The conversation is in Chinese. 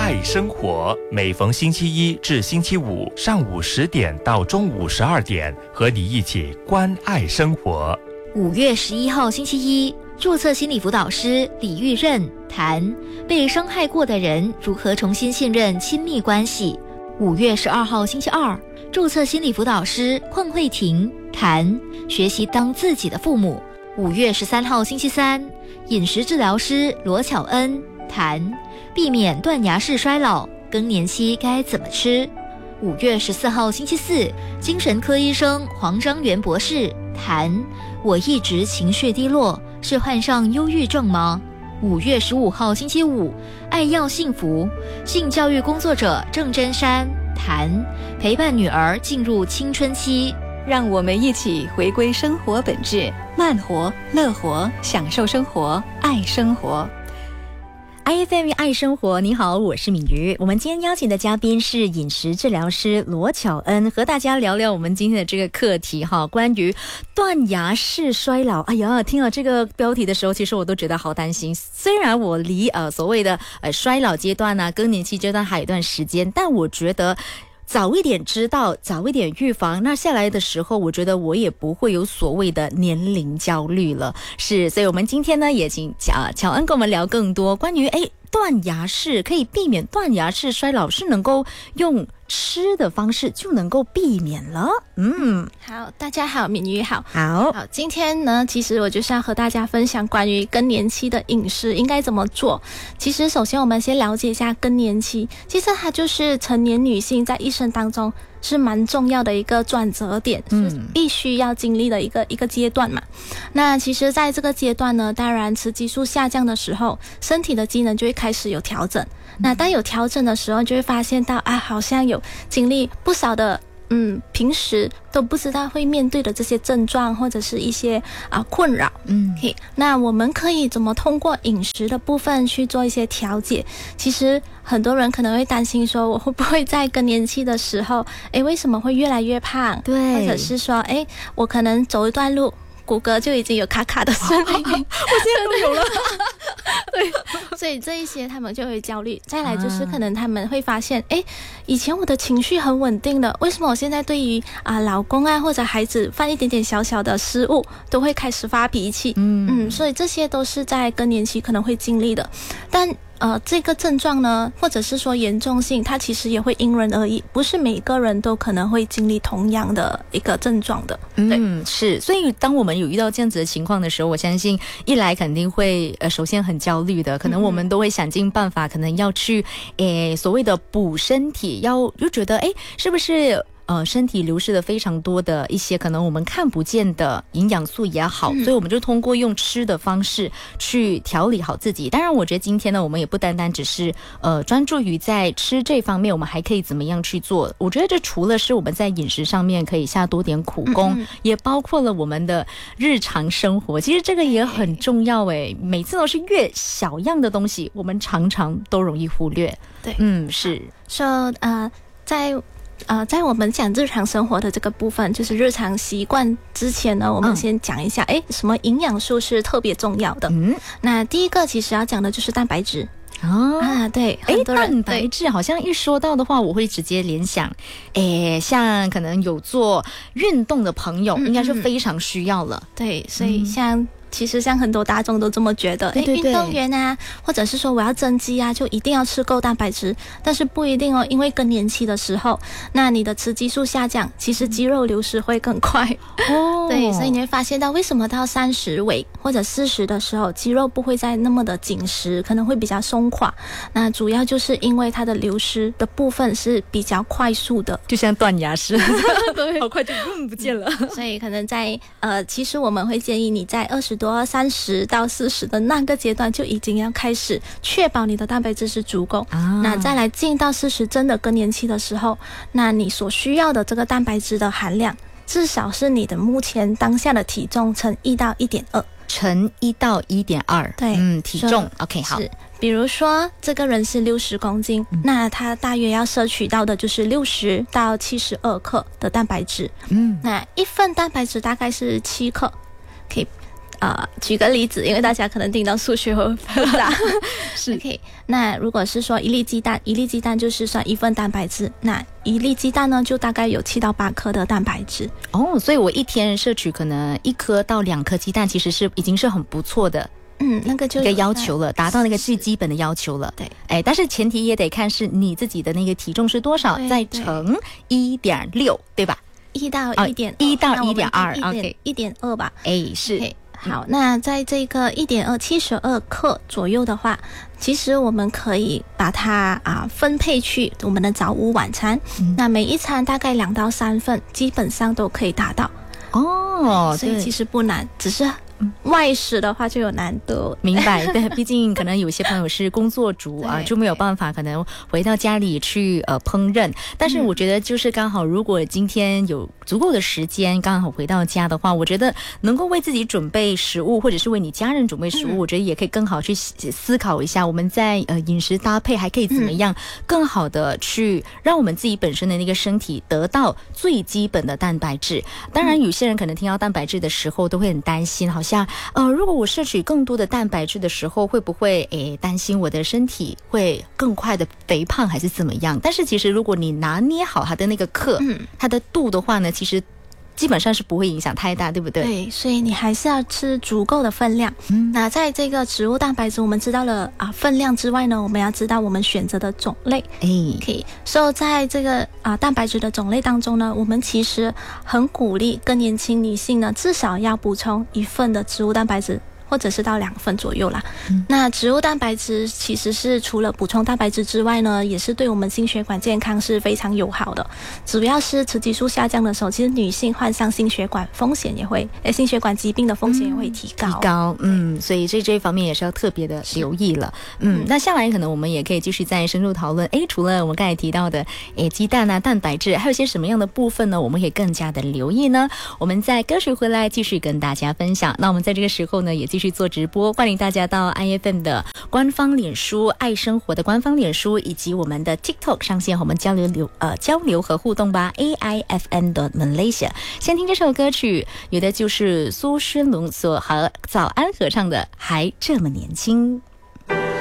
爱生活，每逢星期一至星期五上午10点到中午12点，和你一起关爱生活。 5月11号星期一，注册心理辅导师李玉任谈被伤害过的人如何重新信任亲密关系。5月12号星期二，注册心理辅导师邝慧婷谈学习当自己的父母。5月13号星期三，饮食治疗师罗巧恩谈避免断崖式衰老，更年期该怎么吃。5月14号星期四，精神科医生黄章元博士谈我一直情绪低落，是患上忧郁症吗？5月15号星期五，爱要幸福，性教育工作者郑真山谈陪伴女儿进入青春期。 让我们一起回归生活本质，慢活、乐活，享受生活，爱生活。 IFM 爱生活，你好，我是敏瑜。我们今天邀请的嘉宾是饮食治疗师罗巧恩，和大家聊聊我们今天的这个课题哈，关于断崖式衰老。哎呀，听了这个标题的时候，其实我都觉得好担心。虽然我离所谓的衰老阶段啊、更年期阶段还有一段时间，但我觉得早一点知道，早一点预防，那下来的时候，我觉得我也不会有所谓的年龄焦虑了。是，所以我们今天呢，也请巧恩跟我们聊更多关于断崖式可以避免断崖式衰老，是能够用吃的方式就能够避免了。 好，大家好，敏瑜好。 好， 今天呢，其实我就是要和大家分享关于更年期的饮食应该怎么做。其实首先我们先了解一下更年期，其实它就是成年女性在一生当中是蛮重要的一个转折点，是必须要经历的一个阶段嘛。那其实在这个阶段呢，当然雌激素下降的时候，身体的机能就会开始有调整。那当有调整的时候，就会发现到好像有经历不少的平时都不知道会面对的这些症状或者是一些困扰。那我们可以怎么通过饮食的部分去做一些调节？其实很多人可能会担心说，我会不会在更年期的时候为什么会越来越胖？ 对， 或者是说我可能走一段路骨骼就已经有卡卡的声音，我现在都有了。对，所以这一些他们就会焦虑。再来就是可能他们会发现以前我的情绪很稳定的，为什么我现在对于老公或者孩子犯一点点小小的失误都会开始发脾气？所以这些都是在更年期可能会经历的。但这个症状呢，或者是说严重性，它其实也会因人而异，不是每个人都可能会经历同样的一个症状的。 是。所以当我们有遇到这样子的情况的时候，我相信一来肯定会首先很焦虑的，可能我们都会想尽办法，可能要去所谓的补身体，就觉得是不是身体流失了非常多的一些可能我们看不见的营养素也好，所以我们就通过用吃的方式去调理好自己。当然我觉得今天呢，我们也不单单只是专注于在吃这方面，我们还可以怎么样去做。我觉得这除了是我们在饮食上面可以下多点苦功，也包括了我们的日常生活，其实这个也很重要。每次都是越小样的东西我们常常都容易忽略。 对， 是说在我们讲日常生活的这个部分，就是日常习惯之前呢，我们先讲一下什么营养素是特别重要的。那第一个其实要讲的就是蛋白质。对，很多人蛋白质好像一说到的话，我会直接联想像可能有做运动的朋友应该是非常需要了。 对，所以其实像很多大众都这么觉得，运动员或者是说我要增肌就一定要吃够蛋白质，但是不一定因为更年期的时候，那你的雌激素下降，其实肌肉流失会更快。对，所以你会发现到为什么到30尾或者40的时候，肌肉不会再那么的紧实，可能会比较松垮。那主要就是因为它的流失的部分是比较快速的， 就像断崖式，对，好快就不见了。 所以可能在其实我们会建议你在20多、30到40的那个阶段就已经要开始确保你的蛋白质是足够。那再来进到40真的更年期的时候，那你所需要的这个蛋白质的含量至少是你的目前当下的体重乘1到1.2， 乘1到1.2。 对， 体重 OK 好。 比如说这个人是60公斤，那他大约要摄取到的就是60到72克的蛋白质。那一份蛋白质大概是7克，可以举个例子，因为大家可能听到数学会复杂是 OK， 那如果是说一粒鸡蛋就是算1份蛋白质，那一粒鸡蛋呢就大概有7到8颗的蛋白质。 所以我一天摄取可能1颗到2颗鸡蛋，其实是已经是很不错的那个就一个要求了，达到那个最基本的要求了。 对， 但是前提也得看是你自己的那个体重是多少，再乘 1.6， 对吧 ？1到 1.2， 1到 1.2 OK， 1.2吧。 是 okay，好，那在这个1.2 72克左右的话，其实我们可以把它分配去我们的早午晚餐，那每一餐大概2到3份，基本上都可以达到。所以其实不难，只是外食的话就有难度。 明白，对，毕竟可能有些朋友是工作族就没有办法可能回到家里去烹饪，但是我觉得就是刚好如果今天有足够的时间刚好回到家的话，我觉得能够为自己准备食物或者是为你家人准备食物，我觉得也可以更好去思考一下我们在饮食搭配还可以怎么样更好的去让我们自己本身的那个身体得到最基本的蛋白质。当然有些人可能听到蛋白质的时候都会很担心，好像如果我摄取更多的蛋白质的时候会不会担心我的身体会更快的肥胖还是怎么样。但是其实如果你拿捏好它的那个克它的度的话呢，其实基本上是不会影响太大，对不对？ 对，所以你还是要吃足够的分量。那在这个植物蛋白质我们知道了分量之外呢，我们要知道我们选择的种类。可以，所以在这个蛋白质的种类当中呢，我们其实很鼓励更年轻女性呢至少要补充1份的植物蛋白质，或者是到2份左右啦。那植物蛋白质其实是除了补充蛋白质之外呢，也是对我们心血管健康是非常友好的。主要是雌激素下降的时候，其实女性患上心血管风险也会心血管疾病的风险也会提高。 所以这一方面也是要特别的留意了。那下来可能我们也可以继续再深入讨论，除了我们刚才提到的鸡蛋蛋白质，还有些什么样的部分呢我们可以更加的留意呢？我们在歌曲回来继续跟大家分享。那我们在这个时候呢也继续做直播，欢迎大家到 IFM 的官方脸书爱生活的官方脸书以及我们的 TikTok 上线和我们交流和互动吧。 AIFM.Malaysia。 先听这首歌曲，有的就是苏诗龙所和早安合唱的还这么年轻。